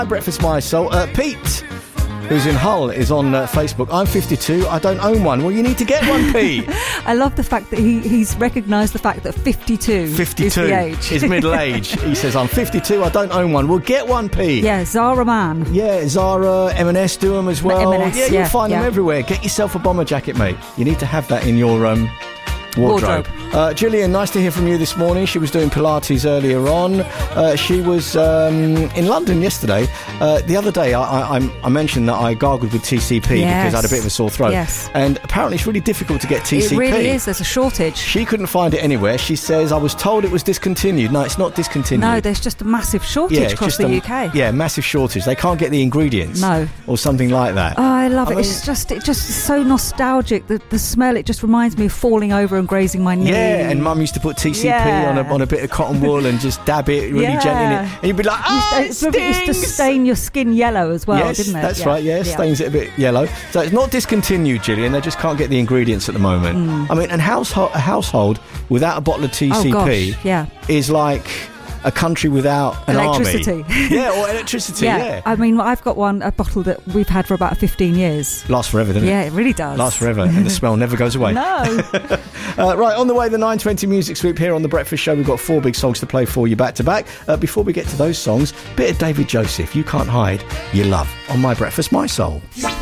Breakfast My Soul. Pete, who's in Hull, is on Facebook. I'm 52. I don't own one. Well, you need to get one, Pete. I love the fact that he's recognised the fact that 52 is the age. Is middle age. He says, I'm 52. I don't own one. Well, get one, Pete. Yeah, Zara man. Yeah, Zara, M&S do them as well. M&S, you'll find them everywhere. Get yourself a bomber jacket, mate. You need to have that in your wardrobe. Gillian, nice to hear from you this morning. She was doing Pilates earlier on. She was in London yesterday. The other day, I mentioned that I gargled with TCP because I had a bit of a sore throat. Yes. And apparently it's really difficult to get TCP. It really is. There's a shortage. She couldn't find it anywhere. She says, I was told it was discontinued. No, it's not discontinued. No, there's just a massive shortage across the UK. Yeah, massive shortage. They can't get the ingredients. No. Or something like that. Oh, I love it. It's just so nostalgic. The smell, it just reminds me of falling over and grazing my knee. Yeah, and Mum used to put TCP on a bit of cotton wool and just dab it really gently in it. And you'd be like, it stings! It used to stain your skin yellow as well, didn't it? That's right, stains it a bit yellow. So it's not discontinued, Gillian. They just can't get the ingredients at the moment. I mean, and a household without a bottle of TCP is like a country without an electricity. Army. Yeah, or electricity, yeah. I mean, I've got a bottle that we've had for about 15 years. Lasts forever, doesn't it? Yeah, it really does. Lasts forever, and the smell never goes away. No. Right, on the way, the 9:20 Music Sweep here on The Breakfast Show. We've got 4 big songs to play for you back to back. Before we get to those songs, bit of David Joseph, You Can't Hide Your Love, on My Breakfast, My Soul.